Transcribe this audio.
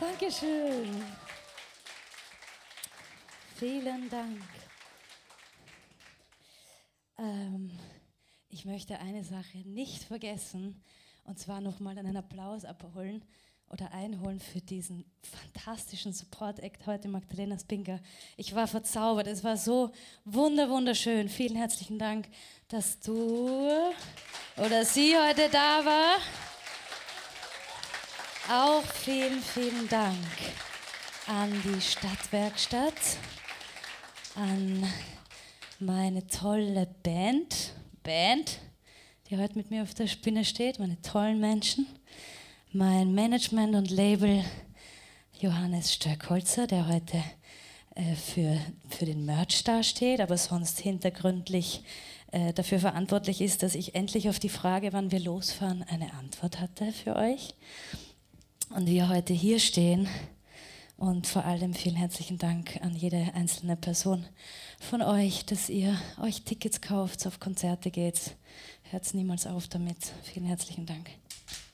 Dankeschön. Vielen Dank. Ich möchte eine Sache nicht vergessen, und zwar nochmal einen Applaus abholen oder einholen für diesen fantastischen Support-Act heute, Magdalena Spinker. Ich war verzaubert, es war so wunderschön. Vielen herzlichen Dank, dass du oder sie heute da war. Auch vielen Dank an die Stadtwerkstatt, an meine tolle Band, die heute mit mir auf der Bühne steht, meine tollen Menschen, mein Management und Label Johannes Stöckholzer, der heute für den Merch dasteht, aber sonst hintergründlich dafür verantwortlich ist, dass ich endlich auf die Frage, wann wir losfahren, eine Antwort hatte für euch. Und wir heute hier stehen. Und vor allem vielen herzlichen Dank an jede einzelne Person von euch, dass ihr euch Tickets kauft, auf Konzerte geht. Hört niemals auf damit. Vielen herzlichen Dank.